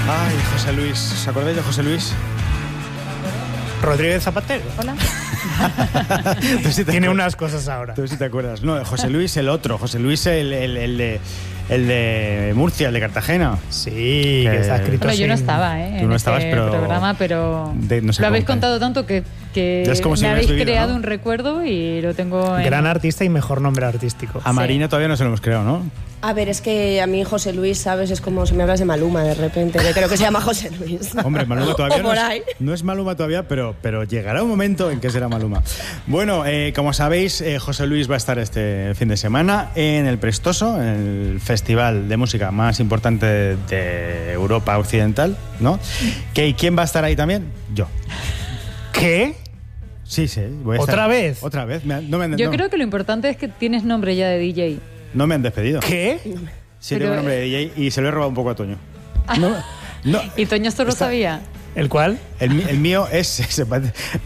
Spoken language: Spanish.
Ay, José Luis. ¿Os acordáis de José Luis? Rodríguez Zapatero. Hola. Tiene unas cosas ahora. Tú sí te acuerdas. No, José Luis el otro. José Luis el de Murcia, el de Cartagena. Sí, que está escrito Bueno, así. yo no estaba Tú no en estabas, este pero programa, pero no sé lo habéis cómo. contado tanto que Es como si me lo habéis hubieras vivido, creado ¿no? un recuerdo y lo tengo en... Gran artista y mejor nombre artístico. A Marina todavía no se lo hemos creado, ¿no? A ver, es que a mí José Luis, ¿sabes? Es como si me hablas de Maluma de repente. Yo creo que se llama José Luis. Hombre, Maluma todavía O por ahí. no es Maluma todavía, pero llegará un momento en que será Maluma. Bueno, como sabéis, José Luis va a estar este fin de semana en el Prestoso, en el festival de música más importante de Europa Occidental, ¿no? ¿Quién va a estar ahí también? Yo. ¿Qué? Sí, voy a ¿Otra estar. vez? Otra vez. Yo creo que lo importante es que tienes nombre ya de DJ. No me han despedido. ¿Qué? Sí, Pero- tengo nombre de DJ y se lo he robado un poco a Toño. No, ¿Y Toño esto lo Está- sabía? ¿El cual? el mío es